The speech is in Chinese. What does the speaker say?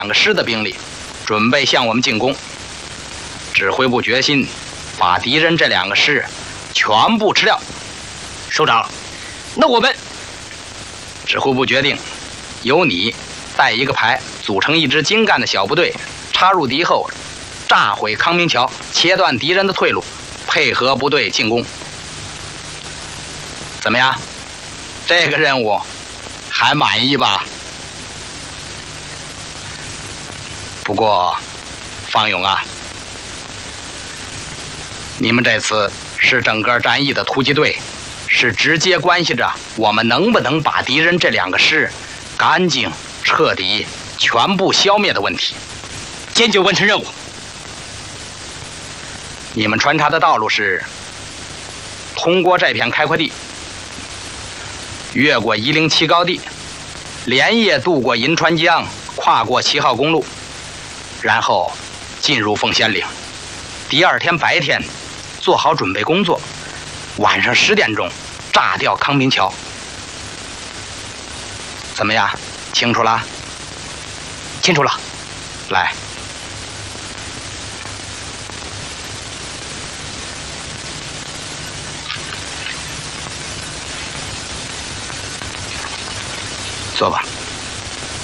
个师的兵力，准备向我们进攻。指挥部决心把敌人这2个师全部吃掉。 首长，那我们…… 指挥部决定，由你带一个排，组成一支精干的小部队，插入敌后，炸毁康明桥，切断敌人的退路，配合部队进攻。怎么样？这个任务还满意吧？不过，方勇啊，你们这次是整个战役的突击队，是直接关系着我们能不能把敌人这2个师干净、彻底、全部消灭的问题。 坚决完成任务。 你们穿插的道路是通过这片开阔地，越过107高地，连夜渡过银川江，跨过7号公路，然后进入凤仙岭。第2天白天做好准备工作，晚上10点钟炸掉康明桥。怎么样？清楚了？ 清楚了。 来，坐吧。